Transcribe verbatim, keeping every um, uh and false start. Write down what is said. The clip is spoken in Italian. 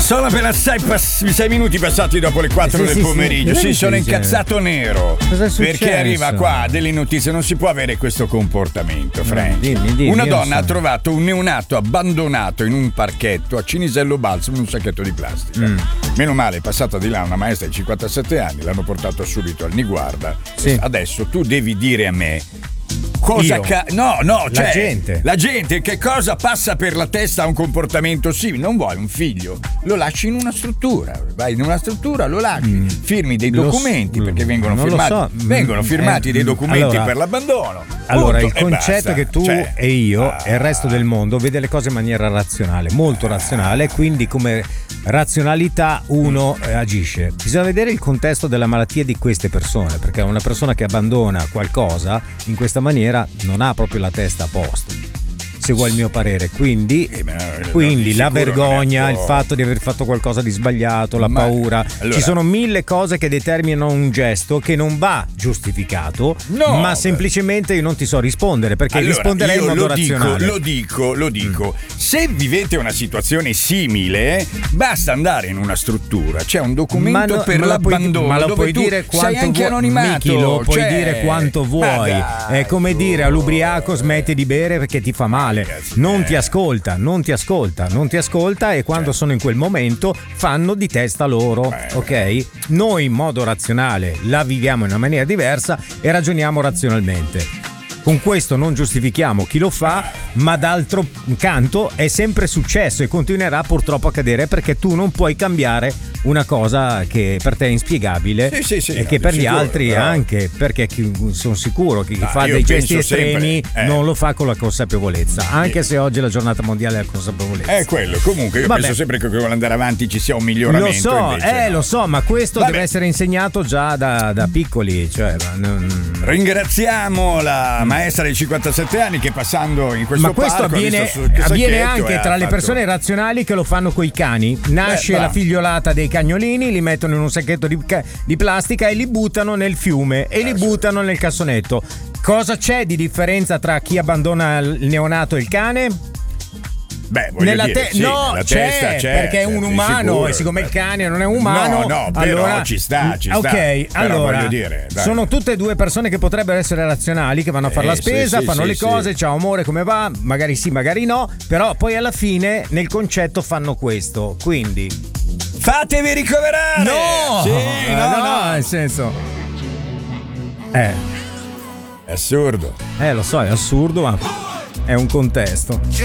Sono per assai pass- sei minuti passati dopo le quattro Sì, del sì, pomeriggio. sì. Sì, sono Cosa incazzato nero. Cosa è successo? Perché arriva qua delle notizie, non si può avere questo comportamento, Frank. Dimmi, dimmi, Una io non donna so. ha trovato un neonato abbandonato in un parchetto a Cinisello Balsamo in un sacchetto di plastica. Mm. Meno male, è passata di là una maestra di cinquantasette anni, l'hanno portato subito al Niguarda. Sì. Adesso tu devi dire a me cosa Io? ca- no, no, La cioè, gente. La gente che cosa passa per la testa a un comportamento simile? Non vuoi un figlio? Lo lasci in una struttura. Vai in una struttura, lo lasci. Mm. Firmi dei Lo documenti so- perché vengono non lo firmati. so. Vengono Mm, firmati eh, dei mm, documenti allora- per l'abbandono. Allora, Punto, il e concetto basta. è che tu Cioè, e io ah. e il resto del mondo vede le cose in maniera razionale, molto razionale, quindi come razionalità uno eh, agisce. Bisogna vedere il contesto della malattia di queste persone, perché una persona che abbandona qualcosa in questa maniera non ha proprio la testa a posto, se vuoi il mio parere. Quindi, Eh, ma, no, quindi di la sicuro vergogna, non è il po- fatto di aver fatto qualcosa di sbagliato, la Ma- paura, allora- ci sono mille cose che determinano un gesto che non va giustificato, No, ma beh. semplicemente io non ti so rispondere, perché Allora, risponderei in io modo lo dico, razionale. lo dico, lo dico. Se vivete una situazione simile, basta andare in una struttura, c'è un documento no- per ma lo puoi- l'abbandono. ma lo dove puoi tu dire quanto sei anche vuoi, anonimato. Miki, lo puoi cioè, dire quanto ma vuoi. dai, È come tu. dire all'ubriaco smetti di bere perché ti fa male. Ragazzi, Non eh. ti ascolta, non ti ascolta, non ti ascolta e quando sono in quel momento fanno di testa loro, Beh. ok? Noi in modo razionale la viviamo in una maniera diversa e ragioniamo razionalmente. Con questo non giustifichiamo chi lo fa, ma d'altro canto è sempre successo e continuerà purtroppo a accadere, perché tu non puoi cambiare una cosa che per te è inspiegabile Sì, sì, sì, e no, che di per gli sicuro, altri però- anche, perché chi- sono sicuro che chi No, fa io dei gesti penso estremi sempre, eh. non lo fa con la consapevolezza, anche se oggi è la giornata mondiale della consapevolezza. È quello. Comunque io Vabbè. penso sempre che con l'andare avanti ci sia un miglioramento. Lo so, invece, eh, no. lo so, ma questo Vabbè. deve essere insegnato già da, da piccoli, cioè, ma non- Ringraziamo la maestra dei cinquantasette anni che passando in questo Ma questo parco ha avviene, visto sul avviene sacchetto anche e tra ha le fatto- persone razionali che lo fanno coi cani. Nasce Beh, la va. figliolata dei cagnolini, li mettono in un sacchetto di, ca- di plastica e li buttano nel fiume e li buttano nel cassonetto. Cosa c'è di differenza tra chi abbandona il neonato e il cane? Beh, voglio Nella dire, te- sì, no, la c'è, testa c'è, perché è certo, un di umano sicuro. e siccome il cane non è umano, No, no, però allora ci sta, ci sta. Ok, Però allora voglio dire, dai. sono tutte e due persone che potrebbero essere razionali, che vanno a fare Eh, la spesa, sì, fanno sì, le sì, cose, sì. ciao amore, come va? Magari sì, magari no, però poi alla fine nel concetto fanno questo. Quindi Fatevi ricoverare! no! Sì, Eh, no, no, no. no, nel senso Eh, È assurdo. eh lo so, è assurdo, ma è un contesto.